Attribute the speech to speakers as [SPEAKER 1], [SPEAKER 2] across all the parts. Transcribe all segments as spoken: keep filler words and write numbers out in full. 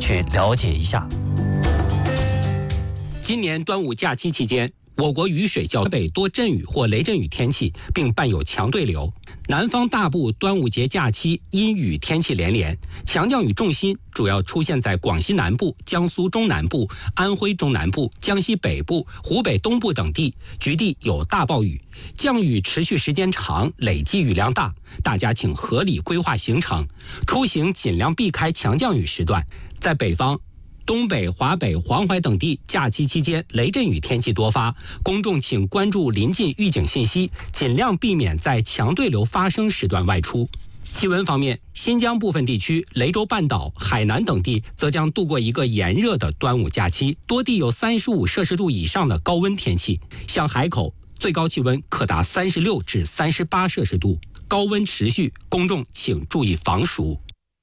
[SPEAKER 1] 去了解一下。
[SPEAKER 2] 今年端午假期期间，我国雨水较北多阵雨或雷阵雨天气，并伴有强对流。南方大部端午节假期阴雨天气连连，强降雨重心主要出现在广西南部、江苏中南部、安徽中南部、江西北部、湖北东部等地，局地有大暴雨。降雨持续时间长，累计雨量大，大家请合理规划行程，出行尽量避开强降雨时段。在北方，东北、华北、黄淮等地假期期间雷阵雨天气多发，公众请关注临近预警信息，尽量避免在强对流发生时段外出。气温方面，新疆部分地区、雷州半岛、海南等地则将度过一个炎热的端午假期，多地有三十五摄氏度以上的高温天气。像海口，最高气温可达三十六至三十八摄氏度，高温持续，公众请注意防暑。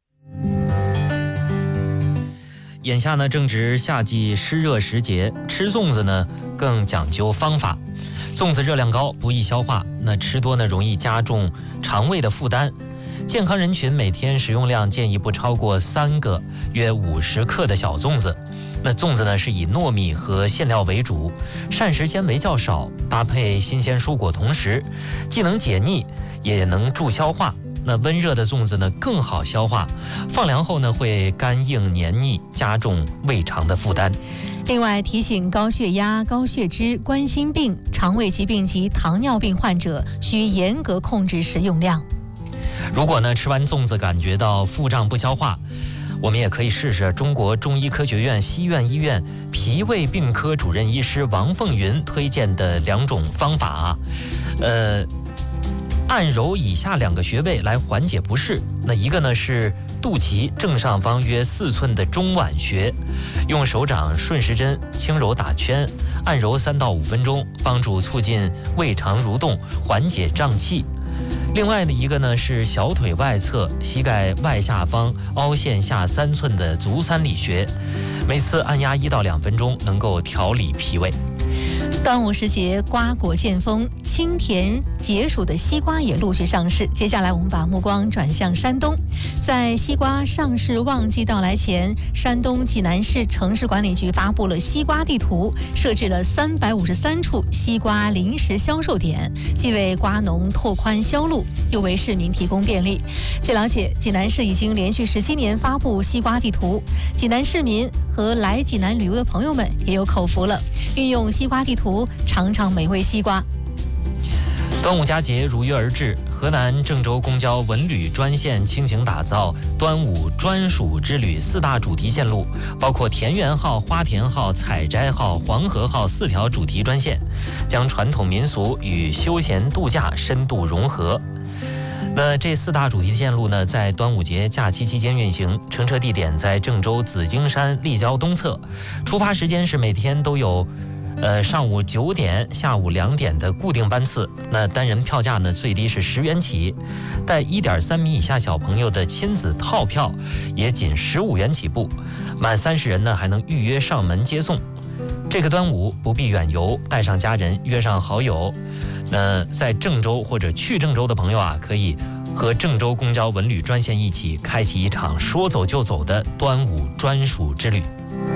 [SPEAKER 1] 眼下呢正值夏季湿热时节，吃粽子呢更讲究方法。粽子热量高，不易消化，那吃多呢容易加重肠胃的负担。健康人群每天食用量建议不超过三个约五十克的小粽子。那粽子呢是以糯米和馅料为主，膳食纤维较少，搭配新鲜蔬果同食，既能解腻，也能助消化。那温热的粽子呢更好消化，放凉后呢会干硬黏腻，加重胃肠的负担。
[SPEAKER 3] 另外提醒高血压、高血脂、冠心病、肠胃疾病及糖尿病患者需严格控制食用量。
[SPEAKER 1] 如果呢吃完粽子感觉到腹胀不消化，我们也可以试试中国中医科学院西苑医院脾胃病科主任医师王凤云推荐的两种方法啊，呃。按揉以下两个穴位来缓解不适。那一个呢是肚脐正上方约四寸的中脘穴，用手掌顺时针轻揉打圈，按揉三到五分钟，帮助促进胃肠蠕动，缓解胀气。另外的一个呢是小腿外侧膝盖外下方凹陷下三寸的足三里穴，每次按压一到两分钟，能够调理脾胃。
[SPEAKER 3] 端午时节，瓜果见丰，清甜解暑的西瓜也陆续上市。接下来我们把目光转向山东，在西瓜上市旺季到来前，山东济南市城市管理局发布了西瓜地图，设置了三百五十三处西瓜临时销售点，既为瓜农拓宽销路，又为市民提供便利。据了解，济南市已经连续十七年发布西瓜地图，济南市民和来济南旅游的朋友们也有口福了，运用西瓜地图尝尝美味西瓜。
[SPEAKER 1] 端午佳节如约而至，河南郑州公交文旅专线倾情打造端午专属之旅四大主题线路，包括田园号、花田号、采摘号、黄河号四条主题专线，将传统民俗与休闲度假深度融合。那这四大主题线路呢，在端午节假期期间运行，乘车地点在郑州紫荆山立交东侧，出发时间是每天都有呃，上午九点、下午两点的固定班次。那单人票价呢，最低是十元起，带一点三米以下小朋友的亲子套票也仅十五元起步，满三十人呢还能预约上门接送。这个端午不必远游，带上家人，约上好友。那在郑州或者去郑州的朋友啊，可以和郑州公交文旅专线一起开启一场说走就走的端午专属之旅。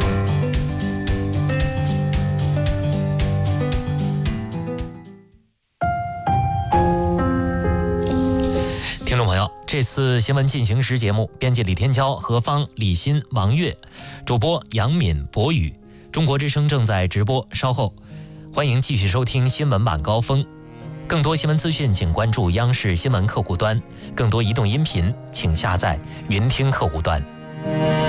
[SPEAKER 1] 听众朋友，这次新闻进行时节目，编辑李天骄、何芳、李欣、王悦，主播杨敏、博宇。中国之声正在直播，稍后欢迎继续收听新闻晚高峰。更多新闻资讯，请关注央视新闻客户端；更多移动音频，请下载云听客户端。